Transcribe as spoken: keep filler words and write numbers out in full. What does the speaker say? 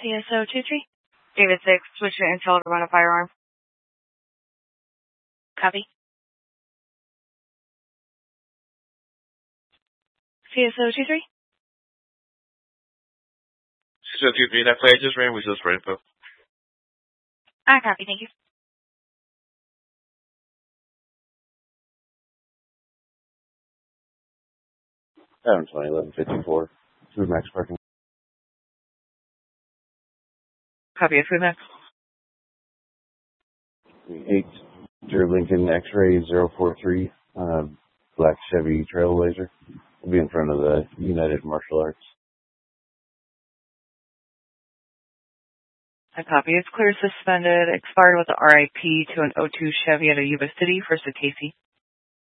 C S O two three. David six, switch to intel to run a firearm. Copy. C S O two three. C S O two three, that player just ran, we just ready for. Ah, copy, thank you. seven twenty, eleven fifty-four. Food Max parking. Copy of Food Max. eight, Deer Lincoln X-Ray zero four three, uh, black Chevy Trailblazer. We'll be in front of the United Martial Arts. A copy. It's clear suspended, expired with the R I P to an O two Chevy at a Yuba City, first at Casey.